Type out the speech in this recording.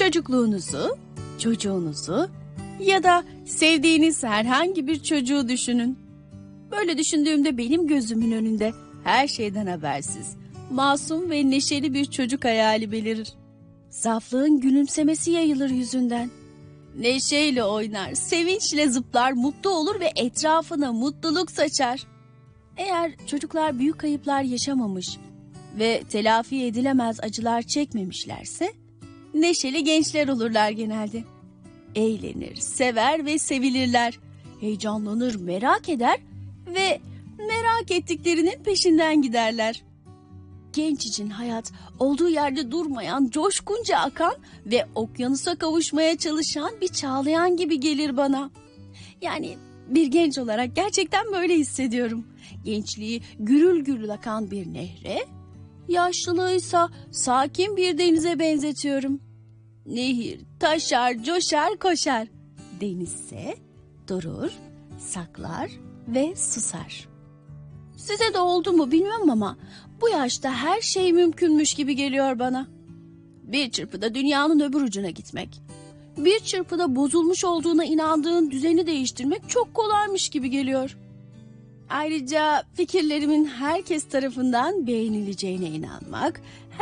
Çocukluğunuzu, çocuğunuzu ya da sevdiğiniz herhangi bir çocuğu düşünün. Böyle düşündüğümde benim gözümün önünde her şeyden habersiz, masum ve neşeli bir çocuk hayali belirir. Saflığın gülümsemesi yayılır yüzünden. Neşeyle oynar, sevinçle zıplar, mutlu olur ve etrafına mutluluk saçar. Eğer çocuklar büyük kayıplar yaşamamış ve telafi edilemez acılar çekmemişlerse, neşeli gençler olurlar genelde. Eğlenir, sever ve sevilirler. Heyecanlanır, merak eder ve merak ettiklerinin peşinden giderler. Genç için hayat olduğu yerde durmayan, coşkunca akan ve okyanusa kavuşmaya çalışan bir çağlayan gibi gelir bana. Yani bir genç olarak gerçekten böyle hissediyorum. Gençliği gürül gürül akan bir nehre, yaşlılığıysa sakin bir denize benzetiyorum. Nehir taşar, coşar, koşar. Denizse durur, saklar ve susar. Size de oldu mu bilmem ama bu yaşta her şey mümkünmüş gibi geliyor bana. Bir çırpıda dünyanın öbür ucuna gitmek, bir çırpıda bozulmuş olduğuna inandığın düzeni değiştirmek çok kolaymış gibi geliyor. Ayrıca fikirlerimin herkes tarafından beğenileceğine inanmak,